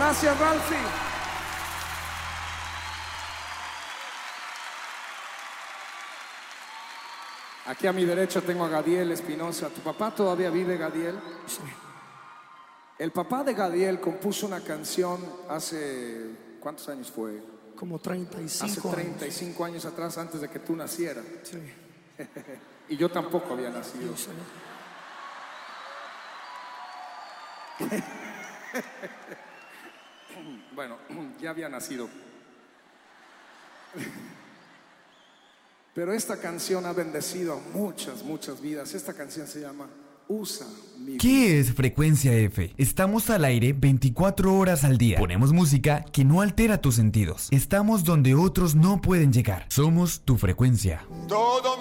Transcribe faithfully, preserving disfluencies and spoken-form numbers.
Gracias, Ralphie. Aquí a mi derecha tengo a Gadiel Espinosa. ¿Tu papá todavía vive, Gadiel? Sí. El papá de Gadiel compuso una canción hace... ¿Cuántos años fue? Como treinta y cinco Hace treinta y cinco años. años atrás, antes de que tú nacieras. Sí. Y yo tampoco había nacido. Sí, Bueno, ya había nacido. Pero esta canción ha bendecido a muchas, muchas vidas. Esta canción se llama Usa mi vida. ¿Qué es Frecuencia F? Estamos al aire veinticuatro horas al día. Ponemos música que no altera tus sentidos. Estamos donde otros no pueden llegar. Somos tu frecuencia. Todo